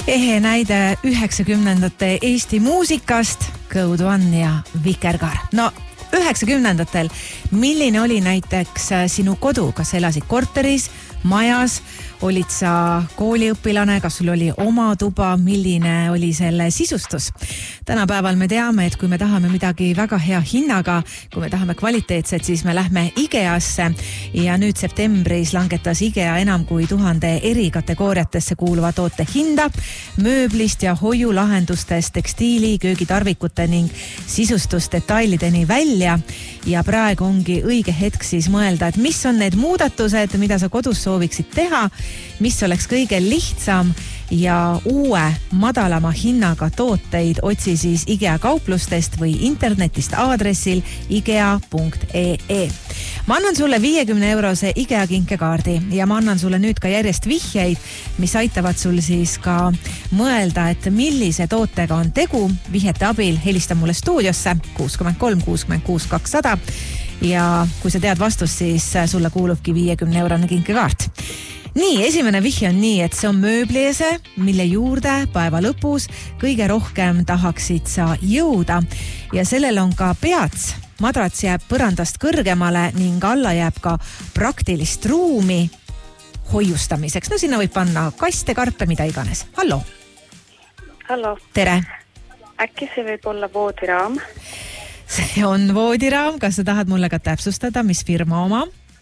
Ehe näide 90ndate Eesti muusikast, Code One ja Vikerkaar. No 90ndatel, milline oli näiteks sinu kodu, kas elasid korteris, majas, olid sa kooliõpilane, kas sul oli oma tuba, milline oli selle sisustus? Tänapäeval me teame, et kui me tahame midagi väga hea hinnaga, kui me tahame kvaliteetset, siis me lähme IKEAsse ja nüüd septembris langetas IKEA enam kui 1000 eri kategooriatesse kuuluva toote hinda, mööblist ja hoiulahendustest, tekstiili, köögitarvikute ning sisustusdetailideni välja ja praegu ongi õige hetk siis mõelda, et mis on need muudatused, mida sa kodus sooviksid teha, mis oleks kõige lihtsam ja uue madalama hinnaga tooteid otsi siis IKEA kauplustest või internetist aadressil ikea.ee. Ma annan sulle 50-eurose IKEA kinkekaardi ja ma annan sulle nüüd ka järjest vihjeid, mis aitavad sul siis ka mõelda, et millise tootega on tegu. Vihjete abil helista mulle stuudiosse 63 66 200 ja kui sa tead vastust, siis sulle kuulubki 50-eurone kinkekaart. Nii, esimene vihje on nii, et see on mööbliese, mille juurde päeva lõpus kõige rohkem tahaksid sa jõuda ja sellel on ka peats. Madrats jääb põrandast kõrgemale ning alla jääb ka praktilist ruumi hoiustamiseks. No sinna võib panna kaste, karpe, mida iganes. Hallo. Hallo. Tere. Äkki see võib olla voodiraam? See on voodiraam. Kas sa tahad mulle ka täpsustada, mis firma oma?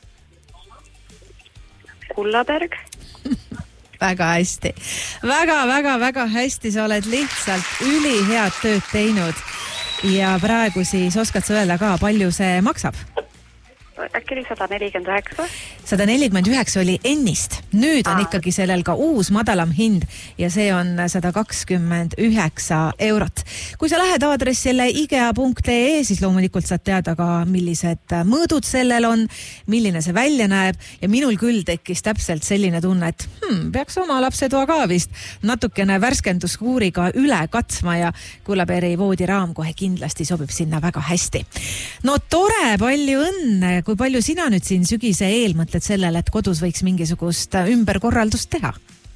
Kullaberg. Väga hästi. Väga hästi. Sa oled lihtsalt ülihead tööd teinud. Ja praegu siis oskad sa öelda ka, palju see maksab? Äkki oli 149? 149 oli ennist. Nüüd on ikkagi sellel ka uus madalam hind ja see on 129 eurot. Kui sa lähed aadressile ikea.ee, siis loomulikult saad teada ka, millised mõõdud sellel on, milline see välja näeb ja minul küll tekkis täpselt selline tunne, et peaks oma lapsetoa ka vist natukene värskenduskuuriga üle katsma ja Kullaberi voodiraam kohe kindlasti sobib sinna väga hästi. No tore, palju õnne! Kui palju sina nüüd siin sügise eel mõtled sellele, et kodus võiks mingisugust ümberkorraldust teha?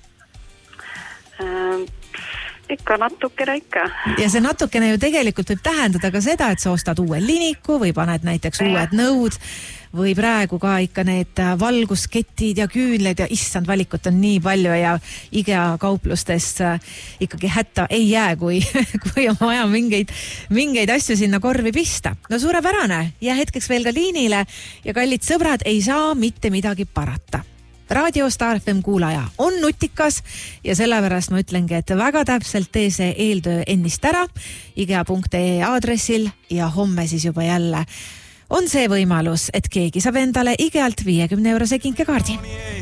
Ikka natukene ikka. Ja see natukene ju tegelikult võib tähendada ka seda, et sa ostad uue liniku või paned näiteks uued nõud või praegu ka ikka need valgusketid ja küünled ja issand, valikut on nii palju ja IKEA kauplustes ikkagi hätta ei jää, kui on vaja mingeid asju sinna korvi pista. No suurepärane, jää hetkeks veel ka liinile ja kallid sõbrad, ei saa mitte midagi parata. Radio Star FM kuulaja on nutikas ja sellepärast ma ütlengi, et väga täpselt tee see eeltöö ennist ära ikea.ee aadressil ja homme siis juba jälle on see võimalus, et keegi saab endale IKEA-lt 50-eurose kinkekaardi.